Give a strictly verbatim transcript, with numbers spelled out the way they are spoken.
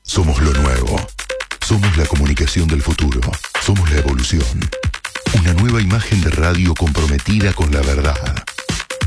Somos lo nuevo. Somos la comunicación del futuro. Somos la evolución. Una nueva imagen de radio comprometida con la verdad.